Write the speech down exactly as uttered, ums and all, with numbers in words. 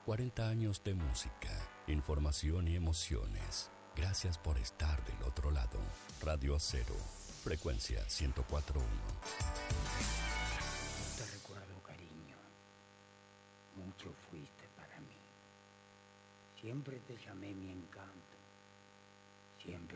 cuarenta años de música, información y emociones. Gracias por estar del otro lado. Radio Cero, frecuencia ciento cuatro punto uno. Te recuerdo, cariño. Mucho fuiste para mí. Siempre te llamé mi encanto. Siempre